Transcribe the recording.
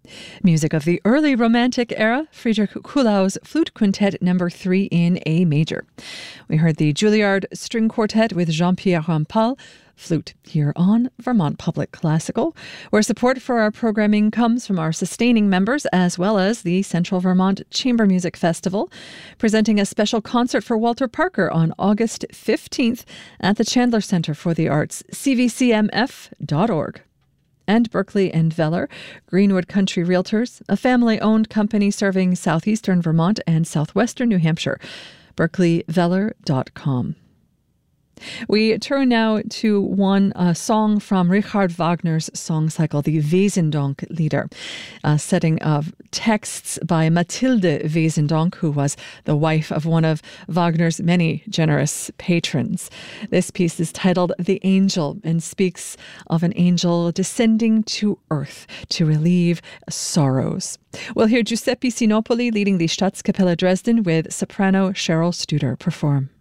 Music of the early Romantic era, Friedrich Kuhlau's Flute Quintet No. 3 in A major. We heard the Juilliard String Quartet with Jean-Pierre Rampal, flute, here on Vermont Public Classical, where support for our programming comes from our sustaining members as well as the Central Vermont Chamber Music Festival, presenting a special concert for Walter Parker on August 15th at the Chandler Center for the Arts, cvcmf.org. And Berkeley and Veller, Greenwood Country Realtors, a family-owned company serving southeastern Vermont and southwestern New Hampshire, berkeleyveller.com. We turn now to one song from Richard Wagner's song cycle, the Wesendonck Lieder, a setting of texts by Mathilde Wesendonck, who was the wife of one of Wagner's many generous patrons. This piece is titled The Angel and speaks of an angel descending to earth to relieve sorrows. We'll hear Giuseppe Sinopoli leading the Staatskapelle Dresden with soprano Cheryl Studer perform.